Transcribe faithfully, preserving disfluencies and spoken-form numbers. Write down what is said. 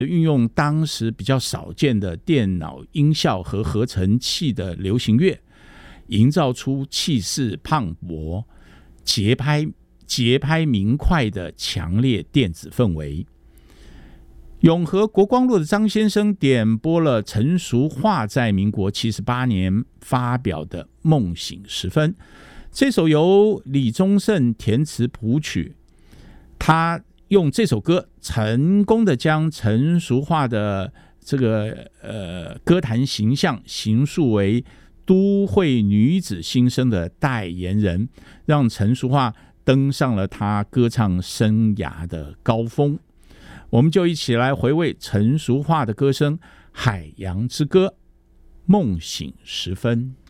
运用当时比较少见的电脑音效和合成器的流行乐，营造出气势磅礴、节拍节拍明快的强烈电子氛围。永和国光路的张先生点播了陈淑桦在民国七十八年发表的《梦醒时分》，这首由李宗盛填词谱曲，他用这首歌成功的将陈淑桦的这个呃歌坛形象形塑为都会女子新生的代言人，让陈淑桦登上了她歌唱生涯的高峰。我们就一起来回味陈淑桦的歌声《海洋之歌》，梦醒时分。